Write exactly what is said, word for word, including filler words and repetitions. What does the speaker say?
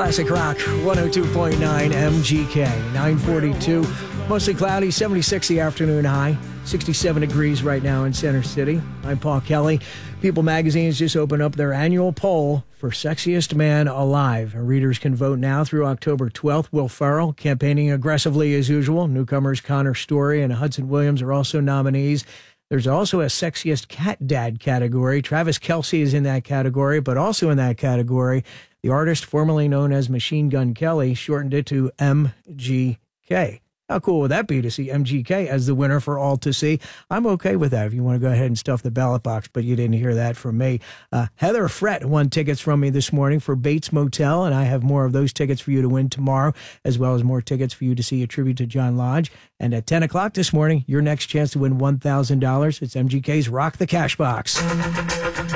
Classic Rock, one oh two point nine M G K, nine forty-two. Mostly cloudy, seventy-six the afternoon high, sixty-seven degrees right now in Center City. I'm Paul Kelly. People Magazine has just opened up their annual poll for Sexiest Man Alive. Readers can vote now through October twelfth. Will Ferrell campaigning aggressively as usual. Newcomers Connor Story and Hudson Williams are also nominees. There's also a Sexiest Cat Dad category. Travis Kelce is in that category, but also in that category, the artist formerly known as Machine Gun Kelly shortened it to M G K. How cool would that be to see M G K as the winner for all to see? I'm okay with that if you want to go ahead and stuff the ballot box, but you didn't hear that from me. Uh, Heather Frett won tickets from me this morning for Bates Motel, and I have more of those tickets for you to win tomorrow, as well as more tickets for you to see a tribute to John Lodge. And at ten o'clock this morning, your next chance to win one thousand dollars. It's M G K's Rock the Cash Box.